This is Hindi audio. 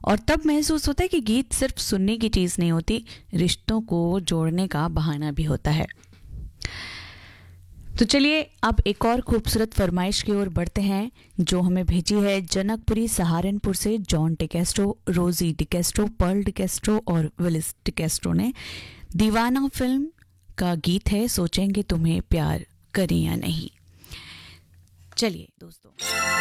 और तब महसूस होता है कि गीत सिर्फ सुनने की चीज़ नहीं होती, रिश्तों को जोड़ने का बहाना भी होता है। तो चलिए अब एक और खूबसूरत फरमाइश की ओर बढ़ते हैं जो हमें भेजी है जनकपुरी सहारनपुर से जॉन डिकेस्ट्रो, रोजी डिकेस्ट्रो, पर्ल डिकेस्ट्रो और विलिस डिकेस्ट्रो ने। दीवाना फिल्म का गीत है सोचेंगे तुम्हें प्यार करें या नहीं। चलिए दोस्तों।